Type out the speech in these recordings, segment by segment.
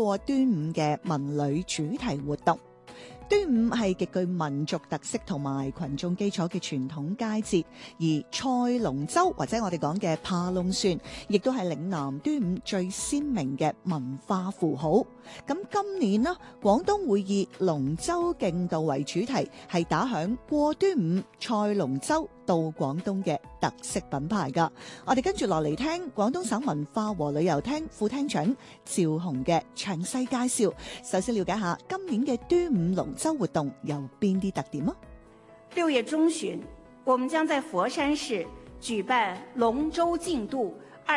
過端午嘅文旅主題活動。端午係極具民族特色同埋群眾基礎嘅傳統佳節，而賽龍舟或者我哋講嘅扒龍船，亦都係嶺南端午最鮮明嘅文化符號。咁今年呢，廣東會以龍舟競渡為主題，係打響過端午賽龍舟到廣東嘅特色品牌㗎。我哋跟住落嚟聽廣東省文化和旅遊廳副廳長趙紅嘅詳細介紹。首先了解下今年嘅端午龍舟活動有邊啲特點啊 ？6月中旬，我們將在佛山市舉辦龍舟競渡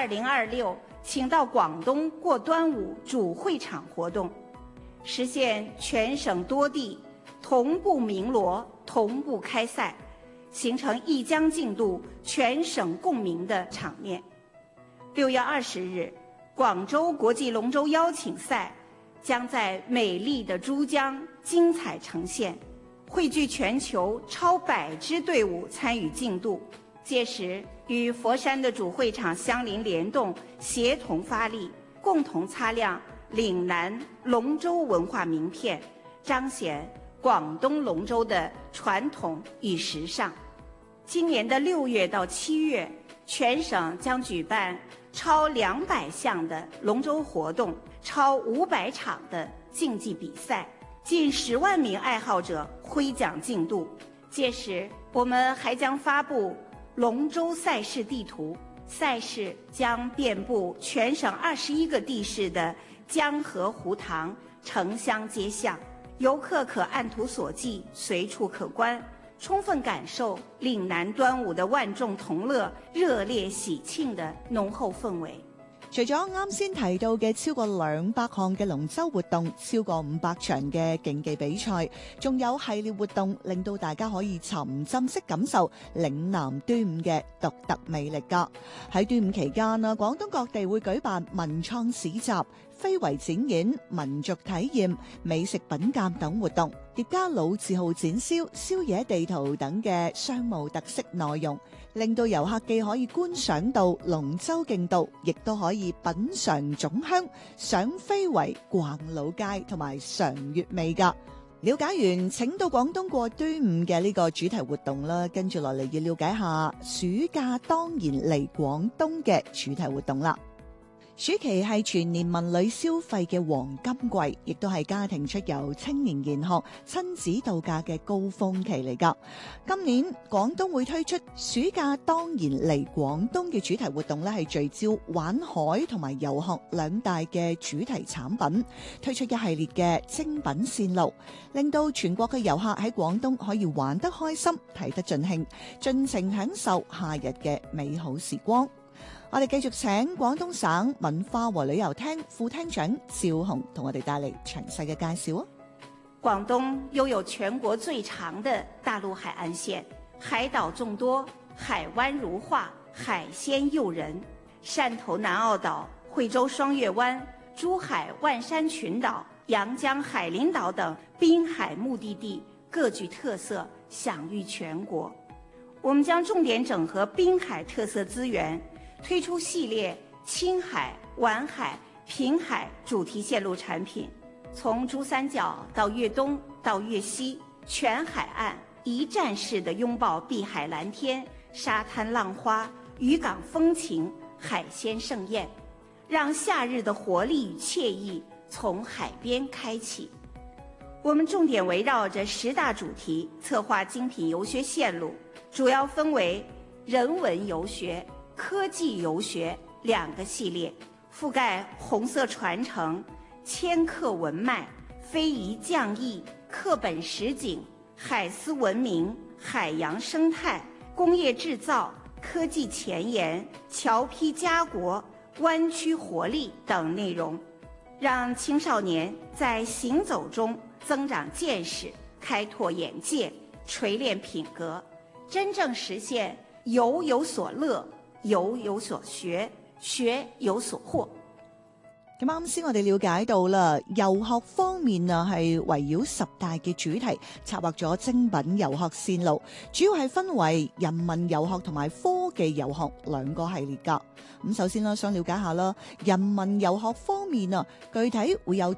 2026，請到廣東過端午主會場活動，實現全省多地同步鳴鑼、同步開賽，形成一江競渡、全省共鳴的場面。6月20日，廣州國際龍舟邀請賽將在美麗的珠江精彩呈現，匯聚全球超100支隊伍參與競渡。屆時，與佛山的主會場相鄰聯動，協同發力，共同擦亮嶺南龍舟文化名片，彰顯廣東龍舟的傳統與時尚。今年的6月到7月，全省將舉辦超200項的龍舟活動，超500場的競技比賽，近10萬名愛好者揮槳競渡。屆時，我們還將發布龍舟賽事地圖，賽事將遍布全省21個地市的江河湖塘、城鄉街巷，遊客可按圖索驥，隨處可觀，充分感受嶺南端午的萬眾同樂、熱烈喜慶的濃厚氛圍。 除咗啱先提到嘅超過200項嘅龍舟活動，超過500場嘅競技比賽，仲有系列活動令到大家可以沉浸式感受嶺南端午嘅獨特魅力㗎。喺端午期間啊，廣東各地會舉辦文創市集、非遺展演、民族體驗、美食品鑑等活動，疊加老字號展銷、宵夜地圖等嘅商務特色內容，令到遊客既可以觀賞到龍舟競渡，亦都可以品嘗粽香、賞非遺、逛老街同埋嘗月味㗎。了解完請到廣東過端午嘅呢個主題活動啦，跟住落嚟要了解下暑假當然嚟廣東嘅主題活動啦。暑期係全年文旅消費嘅黃金季，亦都係家庭出遊、青年研學、親子度假嘅高峰期嚟㗎。今年廣東會推出暑假當然嚟廣東嘅主題活動咧，係聚焦玩海同埋遊學兩大嘅主題產品，推出一系列嘅精品線路，令到全國嘅遊客喺廣東可以玩得開心、睇得盡興，盡情享受夏日嘅美好時光。我哋繼續請廣東省文化和旅遊廳副廳長趙紅同我哋帶嚟詳細嘅介紹啊！ 廣東擁有全國最長的大陸海岸線，海島眾多，海灣如畫，海鮮誘人。汕頭南澳島、惠州雙月灣、珠海萬山群島、陽江海陵島等濱海目的地各具特色，享譽全國。我們將重點整合濱海特色資源，推出系列青海、皖海、平海主題線路產品，從珠三角到粵東到粵西，全海岸一站式的擁抱碧海藍天、沙灘浪花、漁港風情、海鮮盛宴，讓夏日的活力與愜意從海邊開啟。我們重點圍繞着10大主題策劃精品遊學線路，主要分為人文遊學、科技遊學2個系列，覆蓋紅色傳承、千客文脈、非遺匠藝、課本實景、海絲文明、海洋生態、工業製造、科技前沿、僑批家國、灣區活力等內容，讓青少年在行走中增長見識、開拓眼界、錘煉品格，真正實現遊有所樂、遊有所學，學有所獲。 咁啱先我哋了解到啦，遊學方面啊係圍繞10大嘅主題，策劃咗精品遊學線路，主要係分為人文遊學同埋科技遊學2個系列噶。咁首先啦，想了解下啦，人文遊學方面啊，具體會有